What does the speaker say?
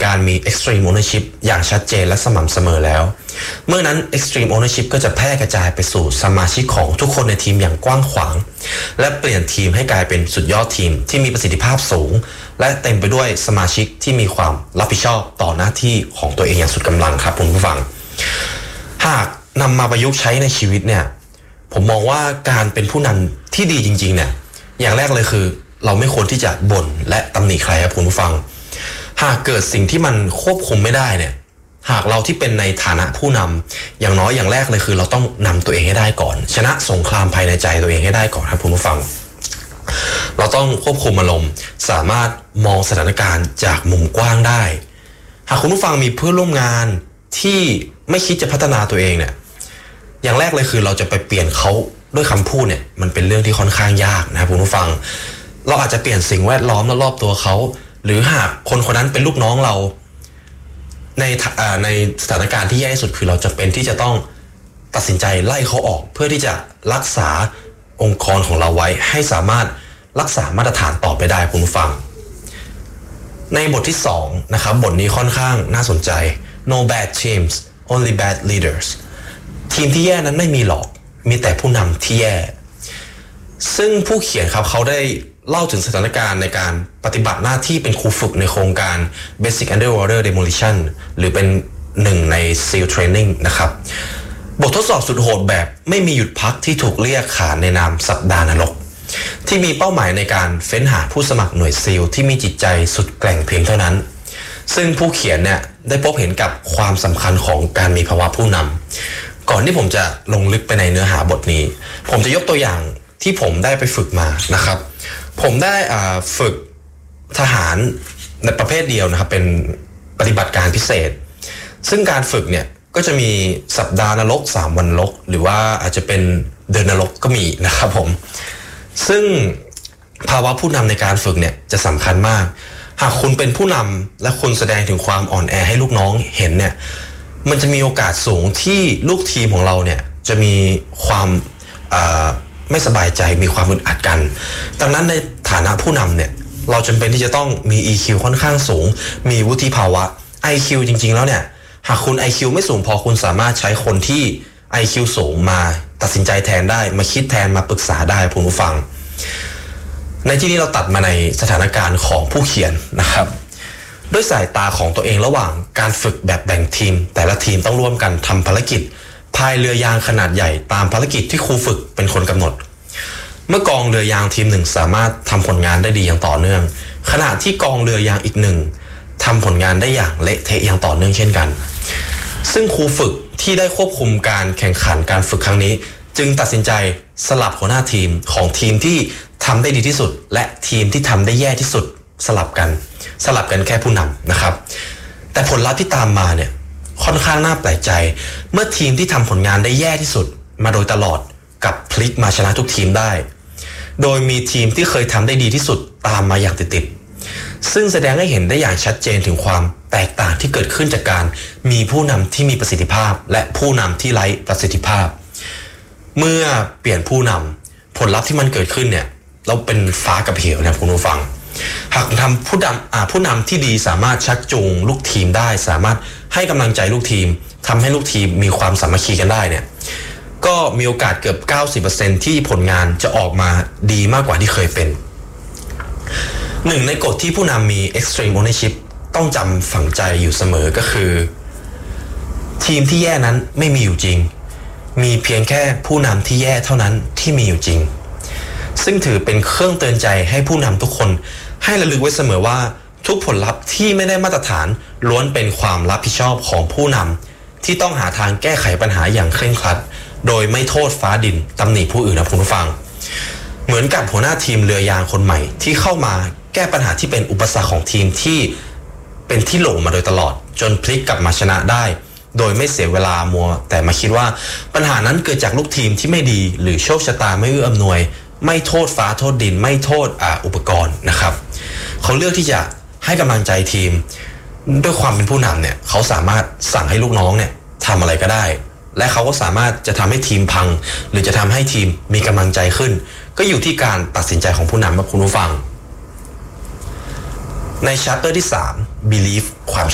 การมี extreme ownership อย่างชัดเจนและสม่ำเสมอแล้วเมื่อนั้น extreme ownership ก็จะแพร่กระจายไปสู่สมาชิกของทุกคนในทีมอย่างกว้างขวางและเปลี่ยนทีมให้กลายเป็นสุดยอดทีมที่มีประสิทธิภาพสูงและเต็มไปด้วยสมาชิกที่มีความรับผิดชอบต่อหน้าที่ของตัวเองอย่างสุดกำลังครับคุณผู้ฟังหากนำมาประยุกต์ใช้ในชีวิตเนี่ยผมมองว่าการเป็นผู้นำที่ดีจริงๆเนี่ยอย่างแรกเลยคือเราไม่ควรที่จะบ่นและตำหนิใครครับคุณผู้ฟังหากเกิดสิ่งที่มันควบคุมไม่ได้เนี่ยหากเราที่เป็นในฐานะผู้นำอย่างน้อยอย่างแรกเลยคือเราต้องนำตัวเองให้ได้ก่อนชนะสงครามภายในใจตัวเองให้ได้ก่อนครับคุณผู้ฟังเราต้องควบคุมอารมณ์สามารถมองสถานการณ์จากมุมกว้างได้หากคุณผู้ฟังมีเพื่อนร่วมงานที่ไม่คิดจะพัฒนาตัวเองเนี่ยอย่างแรกเลยคือเราจะไปเปลี่ยนเขาด้วยคำพูดเนี่ยมันเป็นเรื่องที่ค่อนข้างยากนะครับคุณผู้ฟังเราอาจจะเปลี่ยนสิ่งแวดล้อมรอบตัวเขาหรือหากคนคนนั้นเป็นลูกน้องเราในสถานการณ์ที่แย่ที่สุดคือเราจะเป็นที่จะต้องตัดสินใจไล่เขาออกเพื่อที่จะรักษาองค์กรของเราไว้ให้สามารถรักษามาตรฐานต่อไปได้คุณผู้ฟังในบทที่2นะครับบทนี้ค่อนข้างน่าสนใจ No bad teams only bad leaders ทีมที่แย่นั้นไม่มีหรอกมีแต่ผู้นำที่แย่ซึ่งผู้เขียนครับเขาได้เล่าถึงสถานการณ์ในการปฏิบัติหน้าที่เป็นครูฝึกในโครงการ Basic Underwater Demolition หรือเป็นหนึ่งใน SEAL Training นะครับบททดสอบสุดโหดแบบไม่มีหยุดพักที่ถูกเรียกขานในนามสัปดาห์นรกที่มีเป้าหมายในการเฟ้นหาผู้สมัครหน่วยซีลที่มีจิตใจสุดแกร่งเพียงเท่านั้นซึ่งผู้เขียนเนี่ยได้พบเห็นกับความสำคัญของการมีภาวะผู้นำก่อนที่ผมจะลงลึกไปในเนื้อหาบทนี้ผมจะยกตัวอย่างที่ผมได้ไปฝึกมานะครับผมได้ฝึกทหารในประเภทเดียวนะครับเป็นปฏิบัติการพิเศษซึ่งการฝึกเนี่ยก็จะมีสัปดาห์นรก3วันนรกหรือว่าอาจจะเป็นเดือนนรกก็มีนะครับผมซึ่งภาวะผู้นำในการฝึกเนี่ยจะสำคัญมากหากคุณเป็นผู้นำและคุณแสดงถึงความอ่อนแอให้ลูกน้องเห็นเนี่ยมันจะมีโอกาสสูงที่ลูกทีมของเราเนี่ยจะมีความไม่สบายใจมีความอึดอัดกันดังนั้นในฐานะผู้นำเนี่ยเราจำเป็นที่จะต้องมี EQ ค่อนข้างสูงมีวุฒิภาวะ IQ จริงๆแล้วเนี่ยหากคุณ IQ ไม่สูงพอคุณสามารถใช้คนที่ IQ สูงมาตัดสินใจแทนได้มาคิดแทนมาปรึกษาได้คุณผู้ฟังในที่นี้เราตัดมาในสถานการณ์ของผู้เขียนนะครับด้วยสายตาของตัวเองระหว่างการฝึกแบบแบ่งทีมแต่ละทีมต้องร่วมกันทำภารกิจพายเรือยางขนาดใหญ่ตามภารกิจที่ครูฝึกเป็นคนกำหนดเมื่อกองเรือยางทีมหนึ่งสามารถทำผลงานได้ดีอย่างต่อเนื่องขณะที่กองเรือยางอีกหนึ่งทำผลงานได้อย่างเละเทะอย่างต่อเนื่องเช่นกันซึ่งครูฝึกที่ได้ควบคุมการแข่งขันการฝึกครั้งนี้จึงตัดสินใจสลับหัวหน้าทีมของทีมที่ทำได้ดีที่สุดและทีมที่ทำได้แย่ที่สุดสลับกันแค่ผู้นำนะครับแต่ผลลัพธ์ที่ตามมาเนี่ยค่อนข้างน่าแปลกใจเมื่อทีมที่ทำผลงานได้แย่ที่สุดมาโดยตลอดกับพลิกมาชนะทุกทีมได้โดยมีทีมที่เคยทำได้ดีที่สุดตามมาอย่างติดๆซึ่งแสดงให้เห็นได้อย่างชัดเจนถึงความแตกต่างที่เกิดขึ้นจากการมีผู้นำที่มีประสิทธิภาพและผู้นำที่ไร้ประสิทธิภาพเมื่อเปลี่ยนผู้นำผลลัพธ์ที่มันเกิดขึ้นเนี่ยเราเป็นฟ้ากับเหวนะคุณผู้ฟังหากทำผู้นำที่ดีสามารถชักจูงลูกทีมได้สามารถให้กำลังใจลูกทีมทำให้ลูกทีมมีความสามัคคีกันได้เนี่ยก็มีโอกาสเกือบ 90% ที่ผลงานจะออกมาดีมากกว่าที่เคยเป็นหนึ่งในกฎที่ผู้นำมี extreme ownership ต้องจำฝังใจอยู่เสมอก็คือทีมที่แย่นั้นไม่มีอยู่จริงมีเพียงแค่ผู้นำที่แย่เท่านั้นที่มีอยู่จริงซึ่งถือเป็นเครื่องเตือนใจให้ผู้นำทุกคนให้ระลึกไว้เสมอว่าทุกผลลัพธ์ที่ไม่ได้มาตรฐานล้วนเป็นความรับผิดชอบของผู้นำที่ต้องหาทางแก้ไขปัญหาอย่างเคร่งครัดโดยไม่โทษฟ้าดินตำหนิผู้อื่นนะคุณผู้ฟังเหมือนกับหัวหน้าทีมเรือยางคนใหม่ที่เข้ามาแก้ปัญหาที่เป็นอุปสรรคของทีมที่เป็นที่หลงมาโดยตลอดจนพลิกกลับมาชนะได้โดยไม่เสียเวลามัวแต่มาคิดว่าปัญหานั้นเกิดจากลูกทีมที่ไม่ดีหรือโชคชะตาไม่เอื้ออำนวยไม่โทษฟ้าโทษดินไม่โทษอุปกรณ์นะครับเขาเลือกที่จะให้กำลังใจทีมด้วยความเป็นผู้นำเนี่ยเขาสามารถสั่งให้ลูกน้องเนี่ยทำอะไรก็ได้และเขาก็สามารถจะทำให้ทีมพังหรือจะทำให้ทีมมีกำลังใจขึ้นก็อยู่ที่การตัดสินใจของผู้นำครับคุณผู้ฟังใน chapter ที่3 belief ความ